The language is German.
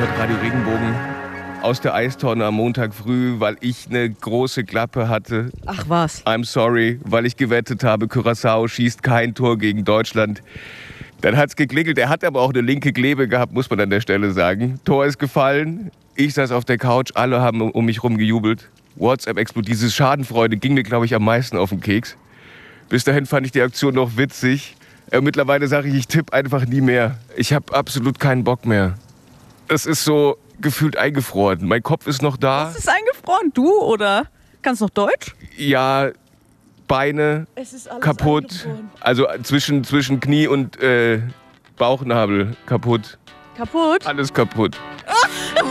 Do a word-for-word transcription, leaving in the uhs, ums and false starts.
hört Radio Regenbogen aus der Eistonne am Montag früh, weil ich eine große Klappe hatte. Ach was. I'm sorry, weil ich gewettet habe, Curaçao schießt kein Tor gegen Deutschland. Dann hat's geklingelt. Er hat aber auch eine linke Klebe gehabt, muss man an der Stelle sagen. Tor ist gefallen. Ich saß auf der Couch, alle haben um mich rum gejubelt. WhatsApp explodiert. Diese Schadenfreude ging mir, glaube ich, am meisten auf den Keks. Bis dahin fand ich die Aktion noch witzig. Äh, mittlerweile sage ich, ich tippe einfach nie mehr. Ich habe absolut keinen Bock mehr. Es ist so gefühlt eingefroren. Mein Kopf ist noch da. Was ist eingefroren? Du oder? Kannst du noch Deutsch? Ja, Beine Es ist alles kaputt. eingefroren. Also zwischen, zwischen Knie und äh, Bauchnabel kaputt. Kaputt? Alles kaputt.